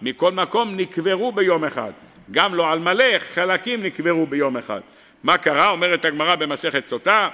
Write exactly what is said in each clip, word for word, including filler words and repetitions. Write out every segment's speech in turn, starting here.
מכל מקום נקברו ביום אחד. גם לא על מלא, חלקים נקברו ביום אחד. מה קרה? אומרת הגמרא במסכת סוטה,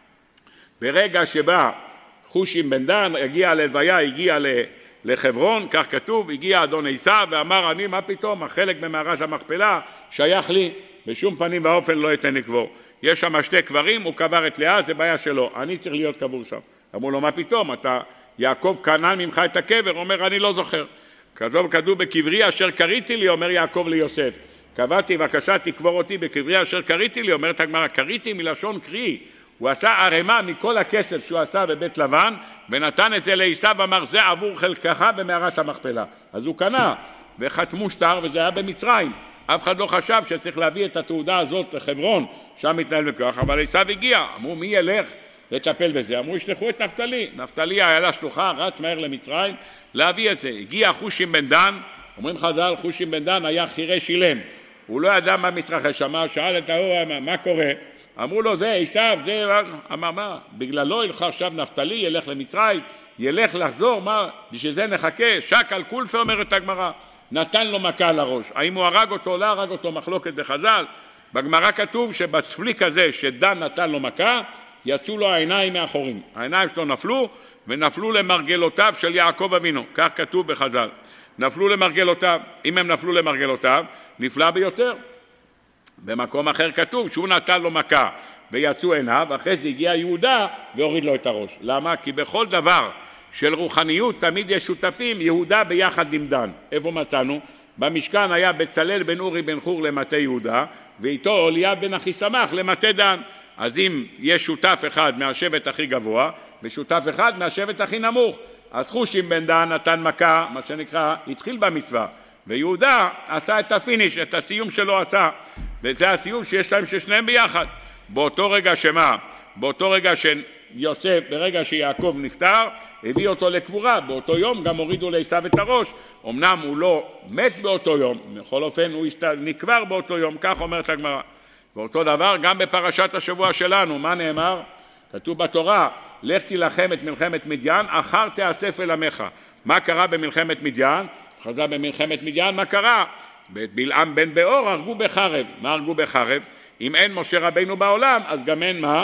ברגע שבא חושים בן דן, הגיע ללוויה, הגיע לחברון, כך כתוב, הגיע אדון עשיו ואמר, אני מה פתאום, החלק במערת המכפלה שייך לי, בשום פנים ואופן לא אתן לקבור. יש שם שתי קברים, הוא קבר את לאה, זה בעיה שלו, אני צריך להיות קבור שם. אמרו לו, מה פתאום, אתה יעקב קנה ממך את הקבר, אומר, אני לא זוכר. כתוב, כתוב בקברי אשר קריתי לי, אומר יעקב ליוסף. קבעתי, בבקשה תקבור אותי בקברי אשר קריתי לי, אומרת הגמרא, קריתי מלשון קרי. הוא עשה ערימה מכל הכסף שהוא עשה בבית לבן, ונתן את זה לעשיו, אמר, זה עבור חלקך במערת המכפלה. אז הוא קנה, וחתמו שטר, וזה היה במצרים. אף אחד לא חשב שצריך להביא את התעודה הזאת לחברון, שם מתנהל בכך, אבל עשיו הגיע. אמרו, מי ילך לטפל בזה? אמרו, ישלחו את נפתלי. נפתלי היה לה שלוחה, רץ מהר למצרים, להביא את זה. הגיע חושים בן דן, אומרים חז"ל, חושים בן דן היה חירש שילם. הוא לא ידע מה מתרחש, אמר, שאל את ההוא, מה קורה? אמרו לו, זה עשיו, זה, אמר, מה? בגללו ילך עכשיו נפתלי, ילך למצרים, ילך לחזור, מה? בשביל זה נחכה, שקל קולפה, אומרת הגמרא, נתן לו מכה על הראש. האם הוא הרג אותו, לא הרג אותו, מחלוקת בחז"ל. בגמרא כתוב שבצפליק הזה שדן נתן לו מכה, יצאו לו העיניים מאחורים. העיניים שלו נפלו, ונפלו למרגלותיו של יעקב אבינו. כך כתוב בחז"ל. נפלו למרגלותיו. אם הם נפלו למרגלותיו, נפלא ביותר. במקום אחר כתוב שהוא נתן לו מכה ויצאו עיניו, אחרי זה הגיע יהודה והוריד לו את הראש. למה? כי בכל דבר של רוחניות תמיד יש שותפים, יהודה ביחד עם דן. איפה מצאנו? במשכן היה בצלאל בן אורי בן חור למטה יהודה, ואיתו אוליה בן אחיסמך למטה דן. אז אם יש שותף אחד מהשבט הכי גבוה ושותף אחד מהשבט הכי נמוך, אז חושים בן דן נתן מכה, מה שנקרא, התחיל במצווה, ויהודה עשה את הפיניש, את הסיום שלו עשה, וזה הסיום שיש להם ששניהם ביחד. באותו רגע שמה? באותו רגע שיוסף, ברגע שיעקב נפטר, הביא אותו לקבורה, באותו יום גם הורידו לעשיו את הראש, אמנם הוא לא מת באותו יום, בכל אופן הוא נקבר באותו יום, כך אומרת הגמרא. ואותו דבר גם בפרשת השבוע שלנו, מה נאמר? כתוב בתורה, לך תילחם את מלחמת מדיין, אחר תאסף אל עמך. מה קרה במלחמת מדיין? חזר במלחמת מדיין, מה קרה? בית בלעם בן באור הרגו בחרב. מה הרגו בחרב? אם אין משה רבינו בעולם, אז גם אין מה?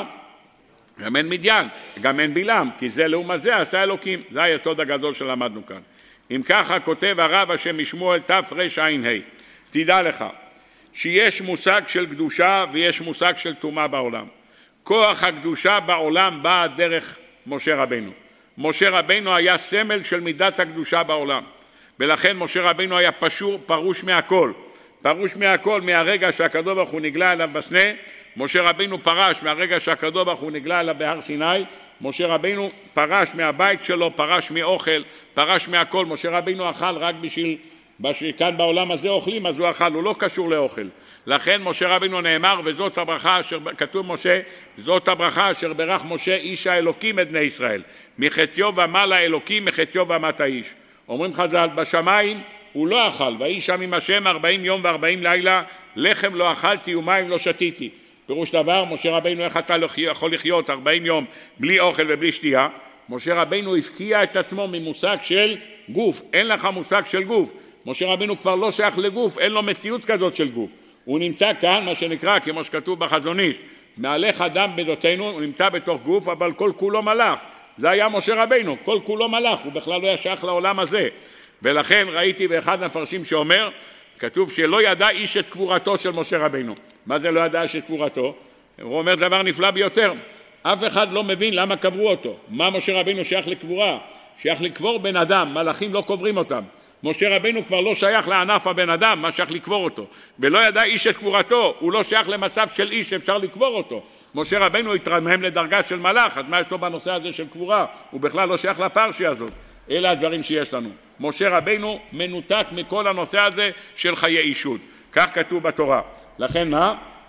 גם אין מדיין, גם אין בלעם, כי זה לעומת זה עשה אלוקים. זה היסוד הגדול שלמדנו כאן. אם ככה כותב הרב השם משמואל תרע"ה, תדע לך שיש מושג של קדושה ויש מושג של טומאה בעולם. כוח הקדושה בעולם בא דרך משה רבינו. משה רבינו היה סמל של מידת הקדושה בעולם. ולכן משה רבינו היה פשור, פרוש מהכל. פרוש מהכל מהרגע שהקדוש ברוך הוא נגלה אליו בסנה. משה רבינו פרש מהרגע שהקדוש ברוך הוא נגלה אליו בהר סיני. משה רבינו פרש מהבית שלו, פרש מאוכל, פרש מהכל. משה רבינו אכל רק בשביל, כאן בעולם הזה אוכלים, אז הוא אכל, הוא לא קשור לאוכל. לכן משה רבינו נאמר, וזאת הברכה אשר, כתוב משה, זאת הברכה אשר ברך משה איש האלוקים את בני ישראל. מחציו ומעלה אלוקים, מחציו ומטה איש. אומרים חז"ל, בשמיים הוא לא אכל, ויהי שם עם השם ארבעים יום וארבעים לילה, לחם לא אכלתי ומים לא שתיתי. פירוש דבר, משה רבינו איך אתה יכול לחיות ארבעים יום בלי אוכל ובלי שתייה? משה רבינו הפקיע את עצמו ממושג של גוף, אין לך מושג של גוף. משה רבינו כבר לא שייך לגוף, אין לו מציאות כזאת של גוף. הוא נמצא כאן, מה שנקרא, כמו שכתוב בחזון איש, מהלך אדם בדותינו, הוא נמצא בתוך גוף, אבל כל כולו מלאך. זה היה משה רבינו, כל כולו מלאך, הוא בכלל לא ישייך לעולם הזה. ולכן ראיתי באחד המפרשים שאומר, כתוב שלא ידע איש את קבורתו של משה רבינו. מה זה לא ידע איש את קבורתו? הוא אומר דבר נפלא ביותר. אף אחד לא מבין למה קברו אותו. מה משה רבינו שייך לקבורה? שייך לקבור בן אדם, מלאכים לא קוברים אותם. משה רבינו כבר לא שייך לענף הבן אדם, מה שייך לקבור אותו. ולא ידע איש את קבורתו, הוא לא שייך למצב של איש, אפשר לקבור אותו. משה רבינו התרומם לדרגה של מלאך, אז מה יש לו בנושא הזה של קבורה? הוא בכלל לא שייך לפרשיה הזאת. אלה הדברים שיש לנו. משה רבינו מנותק מכל הנושא הזה של חיי אישות. כך כתוב בתורה. לכן מה?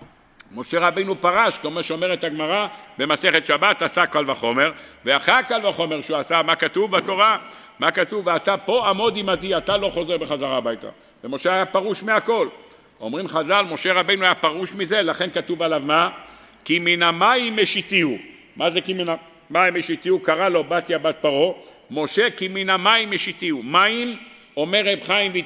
משה רבינו פרש, כמו שאומרת הגמרא, במסכת שבת עשה קל וחומר, ואחרי קל וחומר שהוא עשה, מה כתוב בתורה? מה כתוב? ואתה פה עמוד עמדי, אתה לא חוזר בחזרה הביתה. ומשה היה פרוש מהכל. אומרים חז"ל, משה רבינו היה פרוש מזה, לכן כתוב עליו מה? כי מן המים משיתיהו. מה זה כי מן המים משיתיהו? קרא לו בתיה בת פרעה, משה כי מן המים משיתיהו. מים, אומר רב חיים